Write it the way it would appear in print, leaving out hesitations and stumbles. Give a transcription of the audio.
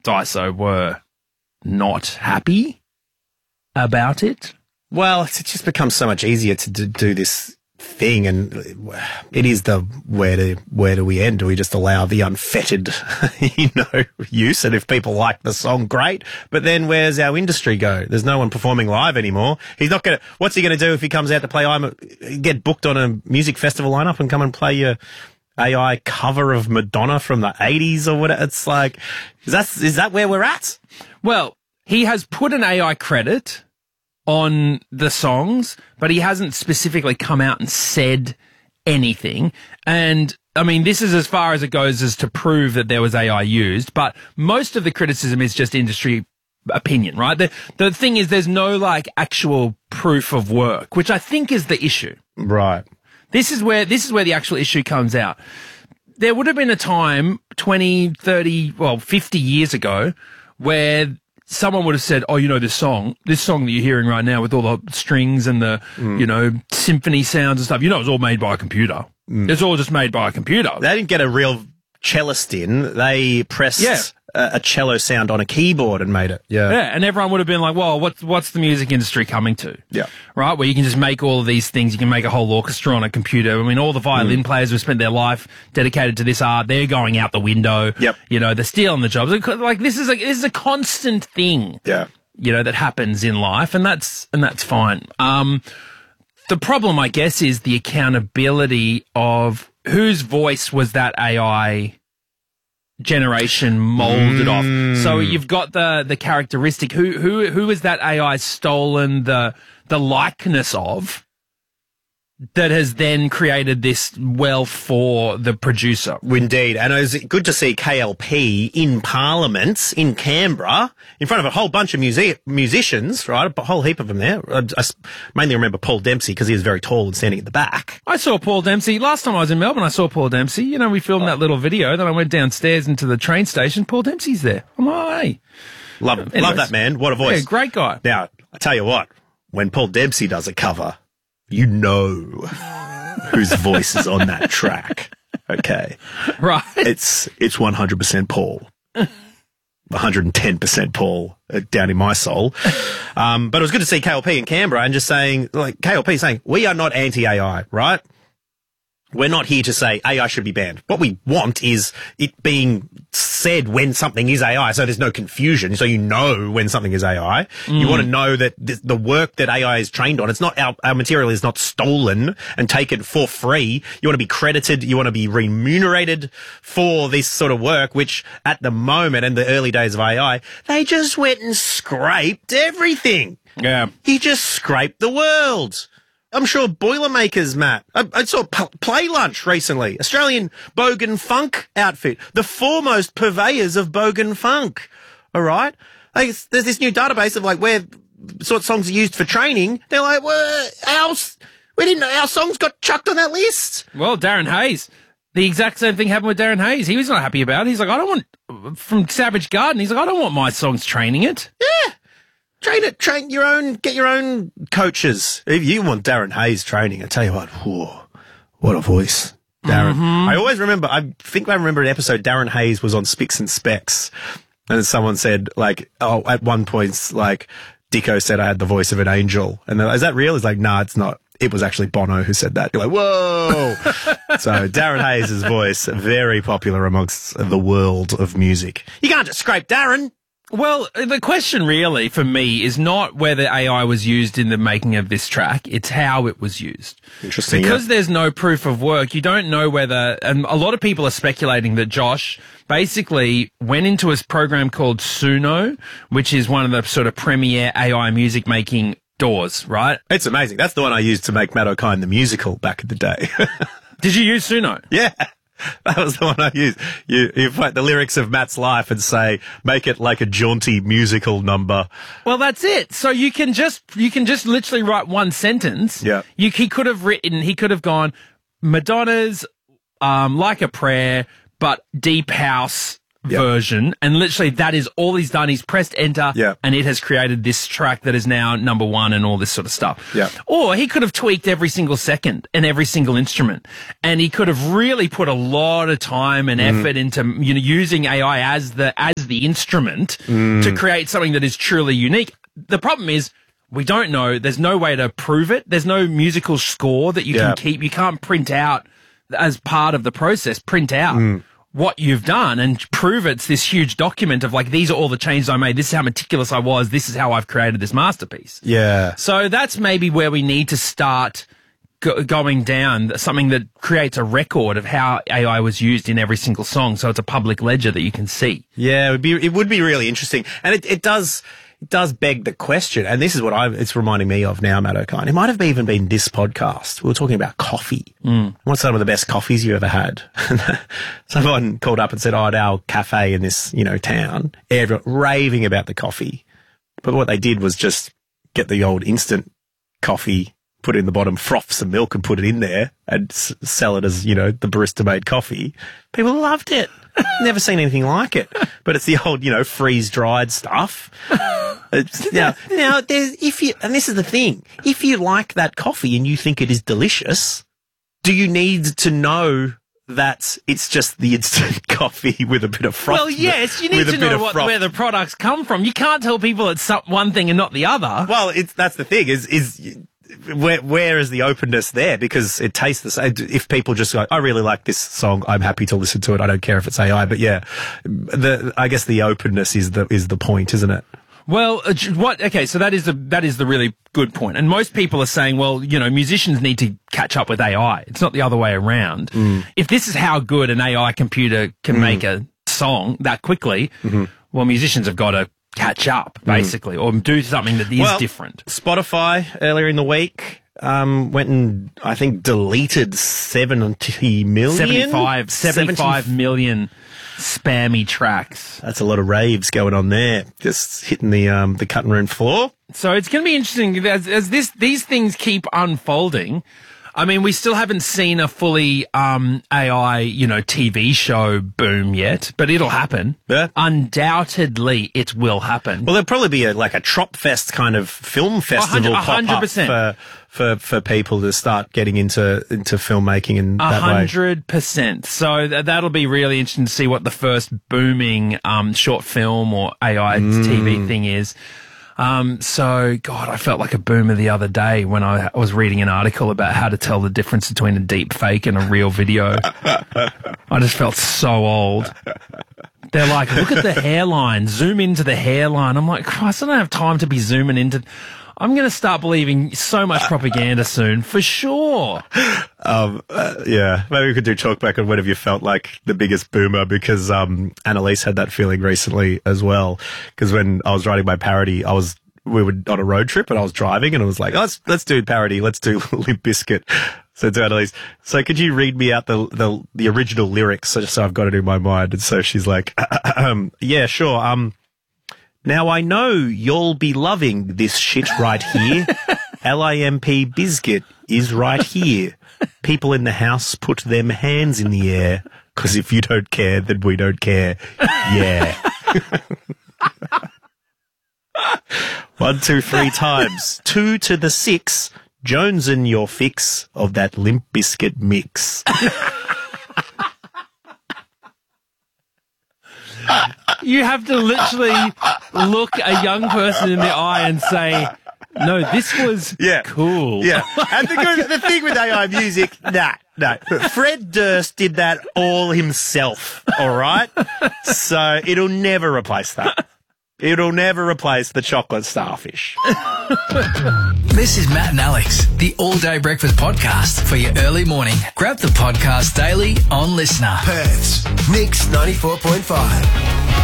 Daiso were not happy about it. Well, it's just become so much easier to do this thing, and it is the where do we end? Do we just allow the unfettered, use? And if people like the song, great. But then where's our industry go? There's no one performing live anymore. He's not gonna. What's he gonna do if he comes out to play? Get booked on a music festival lineup and come and play your AI cover of Madonna from the 80s or whatever? It's like, is that where we're at? Well, he has put an AI credit on the songs, but he hasn't specifically come out and said anything. And I mean, this is as far as it goes as to prove that there was AI used, but most of the criticism is just industry opinion, right? The thing is, there's no actual proof of work, which I think is the issue. Right. This is where the actual issue comes out. There would have been a time 20, 30, 50 years ago where someone would have said, oh, this song that you're hearing right now with all the strings and the, symphony sounds and stuff, it was all made by a computer. It's all just made by a computer. They didn't get a real cellist in. They pressed a cello sound on a keyboard and made it. Yeah. Yeah. And everyone would have been like, well, what's the music industry coming to? Yeah. Right? Where you can just make all of these things. You can make a whole orchestra on a computer. I mean, all the violin players who spent their life dedicated to this art, they're going out the window. Yep. They're stealing the jobs. This is a constant thing. Yeah. That happens in life, and that's fine. The problem, I guess, is the accountability of whose voice was that AI generation molded off. So you've got the characteristic. Who is that AI stolen the likeness of that has then created this wealth for the producer? Indeed. And it was good to see KLP in Parliament in Canberra in front of a whole bunch of musicians, right? A whole heap of them there. I mainly remember Paul Dempsey because he was very tall and standing at the back. I saw Paul Dempsey. Last time I was in Melbourne, I saw Paul Dempsey. We filmed that little video. Then I went downstairs into the train station. Paul Dempsey's there. I'm like, hey. Love that man. What a voice. Yeah, great guy. Now, I tell you what, when Paul Dempsey does a cover, you know whose voice is on that track. Okay. Right. It's 100% Paul. 110% Paul down in my soul. But it was good to see KLP in Canberra and just saying, KLP saying, we are not anti-AI, right? We're not here to say AI should be banned. What we want is it being said when something is AI, so there's no confusion, so you know when something is AI. You want to know that the work that AI is trained on, it's not our material is not stolen and taken for free. You want to be credited, you want to be remunerated for this sort of work, which at the moment, in the early days of AI, they just went and scraped everything. Yeah. He just scraped the world. I'm sure Boilermakers, Matt. I saw Play Lunch recently. Australian Bogan Funk outfit. The foremost purveyors of Bogan Funk. All right? There's this new database of where sort of songs are used for training. They're like, well, we didn't know our songs got chucked on that list. Well, Darren Hayes. The exact same thing happened with Darren Hayes. He was not happy about it. He's like, from Savage Garden, he's like, I don't want my songs training it. Yeah. Train your own, get your own coaches. If you want Darren Hayes training, I tell you what, what a voice. Darren. I always remember, I think I remember an episode Darren Hayes was on Spicks and Specs and someone said at one point, Dicko said I had the voice of an angel. And they're like, is that real? He's like, nah, it's not. It was actually Bono who said that. You're like, whoa. So Darren Hayes' voice, very popular amongst the world of music. You can't just scrape Darren. Well, the question really for me is not whether AI was used in the making of this track, it's how it was used. Interesting. Because there's no proof of work, you don't know whether, and a lot of people are speculating that Josh basically went into a program called Suno, which is one of the sort of premier AI music making doors, right? It's amazing. That's the one I used to make Matt O'Kine the musical back in the day. Did you use Suno? Yeah. That was the one I used. You find the lyrics of Matt's life and say, make it like a jaunty musical number. Well, that's it. So you can just literally write one sentence. Yeah. He could have gone, Madonna's, Like a Prayer, but deep house version, and literally that is all he's done. He's pressed enter, and it has created this track that is now number one and all this sort of stuff. Yeah. Or he could have tweaked every single second and every single instrument, and he could have really put a lot of time and effort into using AI as the instrument to create something that is truly unique. The problem is, we don't know. There's no way to prove it. There's no musical score that you can keep. You can't print out as part of the process, print out what you've done and prove it's this huge document of like, these are all the changes I made. This is how meticulous I was. This is how I've created this masterpiece. Yeah. So that's maybe where we need to start going down, something that creates a record of how AI was used in every single song. So it's a public ledger that you can see. Yeah, it would be really interesting. And it does beg the question, and this is what it's reminding me of now, Matt O'Kine. It might have even been this podcast. We were talking about coffee. What's some of the best coffees you ever had? Someone called up and said, at our cafe in this, town, everyone raving about the coffee. But what they did was just get the old instant coffee, put it in the bottom, froth some milk and put it in there and sell it as, the barista made coffee. People loved it. Never seen anything like it. But it's the old, freeze-dried stuff. Now, and this is the thing, if you like that coffee and you think it is delicious, do you need to know that it's just the instant coffee with a bit of froth? Well, yes, you need to know where the products come from. You can't tell people it's one thing and not the other. Well, that's the thing is where is the openness there? Because it tastes the same. If people just go, I really like this song, I'm happy to listen to it. I don't care if it's AI. But yeah, I guess the openness is the point, isn't it? Well, okay, so that is the really good point. And most people are saying, well, musicians need to catch up with AI. It's not the other way around. If this is how good an AI computer can make a song that quickly, well, musicians have got to catch up, basically, or do something that is different. Spotify earlier in the week went and, I think, deleted 75 million spammy tracks. That's a lot of raves going on there, just hitting the cutting room floor. So it's going to be interesting as these things keep unfolding. I mean, we still haven't seen a fully AI, TV show boom yet, but it'll happen. Yeah. Undoubtedly, it will happen. Well, there'll probably be a Trop Fest kind of film festival 100%. pop up for people to start getting into filmmaking in that way. 100%. So that'll be really interesting to see what the first booming short film or AI TV thing is. So, God, I felt like a boomer the other day when I was reading an article about how to tell the difference between a deep fake and a real video. I just felt so old. They're like, look at the hairline, zoom into the hairline. I'm like, Christ, I don't have time to be zooming into... I'm going to start believing so much propaganda soon, for sure. Yeah, maybe we could do talk back on when have you felt like the biggest boomer, because Annalise had that feeling recently as well. Because when I was writing my parody, we were on a road trip and I was driving and I was like, let's do parody, let's do Limp Bizkit. So to Annalise, so could you read me out the original lyrics just so I've got it in my mind? And so she's like, yeah, sure. Now I know you'll be loving this shit right here. LIMP Bizkit is right here. People in the house put them hands in the air, because if you don't care, then we don't care. Yeah. 1, 2, 3 times. 2 to the 6. Jones and your fix of that Limp Bizkit mix. You have to literally look a young person in the eye and say, no, this was cool. Yeah. And the thing with AI music, no. Fred Durst did that all himself, all right? So it'll never replace that. It'll never replace the chocolate starfish. This is Matt and Alex, the All Day Breakfast Podcast for your early morning. Grab the podcast daily on Listener. Perth's Mix 94.5.